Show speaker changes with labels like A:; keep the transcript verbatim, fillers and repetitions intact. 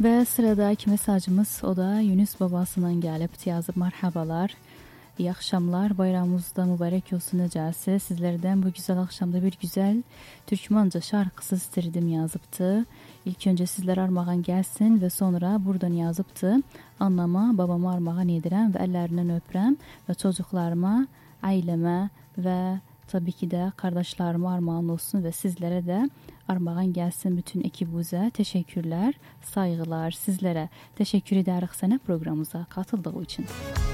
A: Ve sıradaki mesajımız o da Yunus babasından gelip yazıp merhabalar. İyi akşamlar. Bayramınız da mübarek olsun necəsi. Sizlerden bu güzel akşamda bir güzel Türkmenca şarkısı isterdim yazıptı. İlk önce sizlere armağan gelsin ve sonra buradan yazıptı. Annama, babama armağan edirəm ve ellerinden öpürəm ve çocuklarıma, aileme ve tabii ki de kardeşlerime armağan olsun ve sizlere de armağan gelsin bütün ekibimize. Teşekkürler, saygılar sizlere. Teşekkür ederiz sana programımıza katıldığı için.